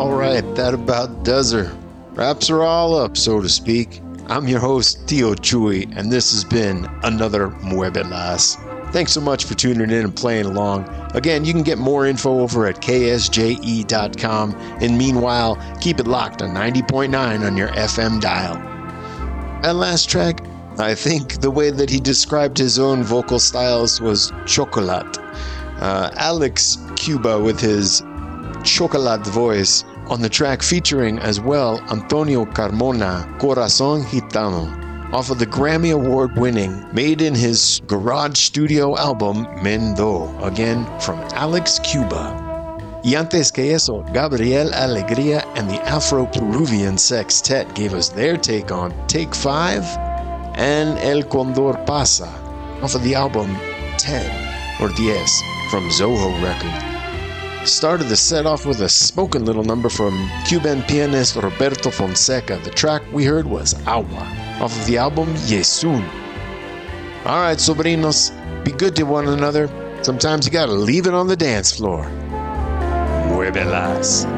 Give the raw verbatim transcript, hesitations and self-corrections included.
All right, that about does her. Wraps are all up, so to speak. I'm your host, Tio Chuy, and this has been another Muebelas. Thanks so much for tuning in and playing along. Again, you can get more info over at K S J E dot com, and meanwhile, keep it locked on ninety point nine on your F M dial. That last track, I think the way that he described his own vocal styles was chocolate. Uh, Alex Cuba with his chocolate voice on the track featuring as well Antonio Carmona, Corazón Gitano, off of the Grammy Award winning Made in His Garage Studio album Mendo, again from Alex Cuba. Y antes que eso, Gabriel Alegría and the Afro-Peruvian Sextet gave us their take on Take Five and El Condor Pasa, off of the album ten or Diez from Zoho Record. Started the set off with a smoking little number from Cuban pianist Roberto Fonseca. The track we heard was Agua, off of the album Yesun. Alright, sobrinos, be good to one another. Sometimes you gotta leave it on the dance floor. Muebelas.